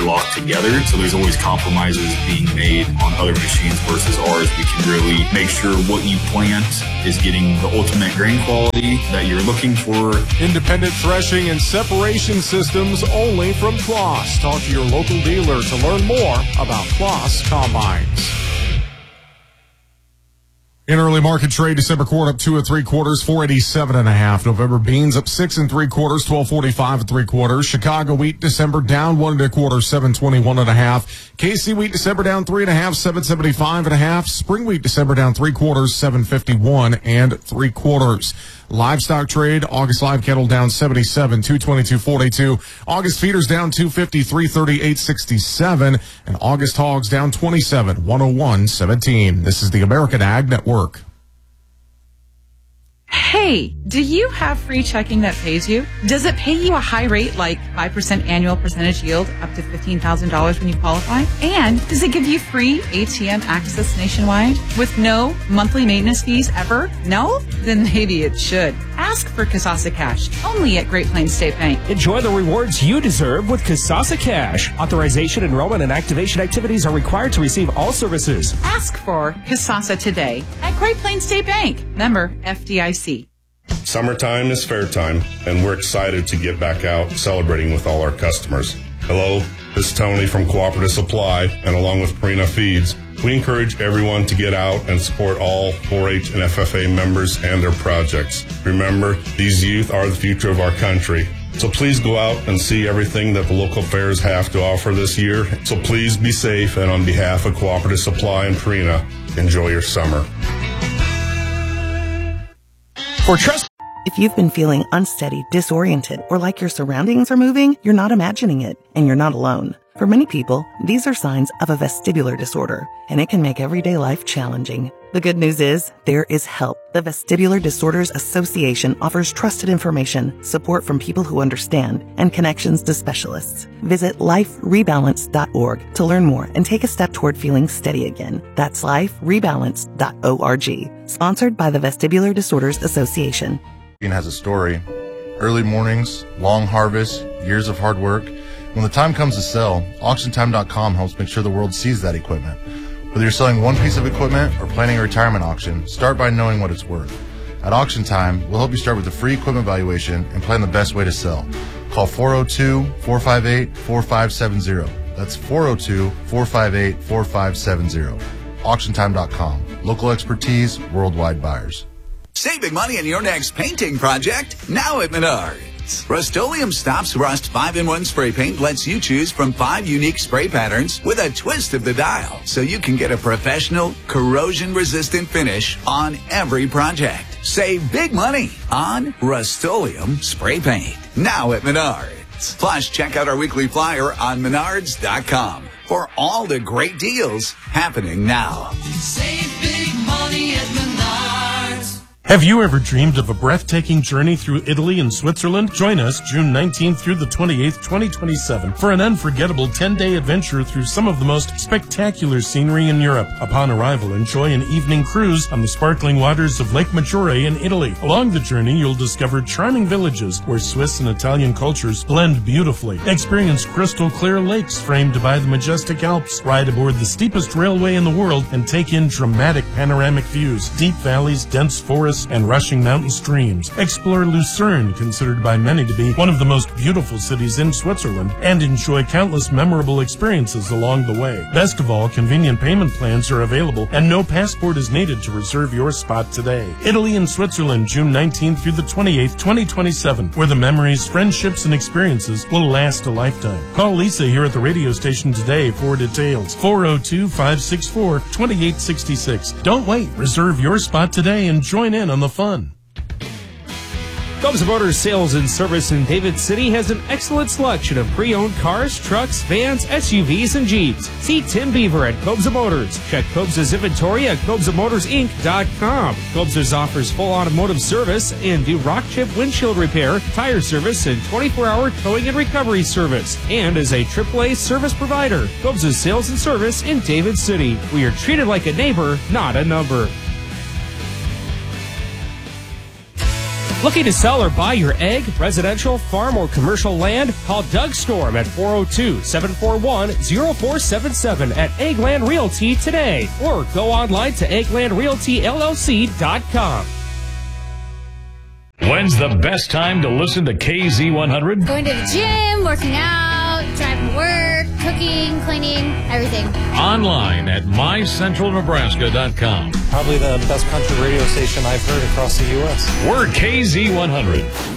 locked together. So there's always compromises being made on other machines versus ours. We can really make sure what you plant is getting the ultimate grain quality that you're looking for. Independent threshing and separation systems only from Kloss. Talk to your local dealer to learn more about Kloss combines. In early market trade, December corn up 2 3/4, 487.5. November beans up 6 3/4, 1245 3/4. Chicago wheat December down 1 1/4, 721.5. KC wheat December down 3 1/2, 775.5. Spring wheat December down 3/4, 751 3/4. Livestock trade, August live cattle down 77, 222.42. August feeders down 250, 338.67. And August hogs down 27, 101.17. This is the American Ag Network. Hey, do you have free checking that pays you? Does it pay you a high rate like 5% annual percentage yield up to $15,000 when you qualify? And does it give you free ATM access nationwide with no monthly maintenance fees ever? No? Then maybe it should. Ask for Kasasa Cash, only at Great Plains State Bank. Enjoy the rewards you deserve with Kasasa Cash. Authorization, enrollment, and activation activities are required to receive all services. Ask for Kasasa today at Great Plains State Bank. Member FDIC. Summertime is fair time, and we're excited to get back out celebrating with all our customers. Hello, this is Tony from Cooperative Supply, and along with Purina Feeds, we encourage everyone to get out and support all 4-H and FFA members and their projects. Remember, these youth are the future of our country. So please go out and see everything that the local fairs have to offer this year. So please be safe, and on behalf of Cooperative Supply and Purina, enjoy your summer. For trust. If you've been feeling unsteady, disoriented, or like your surroundings are moving, you're not imagining it, and you're not alone. For many people, these are signs of a vestibular disorder, and it can make everyday life challenging. The good news is, there is help. The Vestibular Disorders Association offers trusted information, support from people who understand, and connections to specialists. Visit liferebalance.org to learn more and take a step toward feeling steady again. That's liferebalance.org. Sponsored by the Vestibular Disorders Association. Has a story. Early mornings, long harvests, years of hard work. When the time comes to sell, AuctionTime.com helps make sure the world sees that equipment. Whether you're selling one piece of equipment or planning a retirement auction, start by knowing what it's worth. At Auction Time, we'll help you start with a free equipment valuation and plan the best way to sell. Call 402-458-4570. That's 402-458-4570. AuctionTime.com. Local expertise, worldwide buyers. Save big money on your next painting project now at Menards. Rust-Oleum Stops Rust 5-in-1 spray paint lets you choose from 5 unique spray patterns with a twist of the dial, so you can get a professional, corrosion-resistant finish on every project. Save big money on Rust-Oleum spray paint now at Menards. Plus, check out our weekly flyer on Menards.com for all the great deals happening now. Save big money at Menards. Have you ever dreamed of a breathtaking journey through Italy and Switzerland? Join us June 19th through the 28th, 2027 for an unforgettable 10-day adventure through some of the most spectacular scenery in Europe. Upon arrival, enjoy an evening cruise on the sparkling waters of Lake Maggiore in Italy. Along the journey, you'll discover charming villages where Swiss and Italian cultures blend beautifully. Experience crystal clear lakes framed by the majestic Alps. Ride aboard the steepest railway in the world and take in dramatic panoramic views, deep valleys, dense forests, and rushing mountain streams. Explore Lucerne, considered by many to be one of the most beautiful cities in Switzerland, and enjoy countless memorable experiences along the way. Best of all, convenient payment plans are available, and no passport is needed to reserve your spot today. Italy and Switzerland, June 19th through the 28th, 2027, where the memories, friendships, and experiences will last a lifetime. Call Lisa here at the radio station today for details. 402-564-2866. Don't wait. Reserve your spot today and join in on the fun. Cobes Motors Sales and Service in David City has an excellent selection of pre-owned cars, trucks, vans, SUVs, and Jeeps. See Tim Beaver at Cobes Motors. Check Cobes' inventory at CobesMotorsInc.com. Cobes offers full automotive service and do rock chip windshield repair, tire service, and 24-hour towing and recovery service. And is a AAA service provider. Cobes' Sales and Service in David City. We are treated like a neighbor, not a number. Looking to sell or buy your ag, residential, farm, or commercial land? Call Doug Storm at 402-741-0477 at Eggland Realty today, or go online to egglandrealtyllc.com. When's the best time to listen to KZ100? Going to the gym, working out, driving to work, cooking, cleaning, everything. Online at mycentralnebraska.com. Probably the best country radio station I've heard across the U.S. We're KZ100.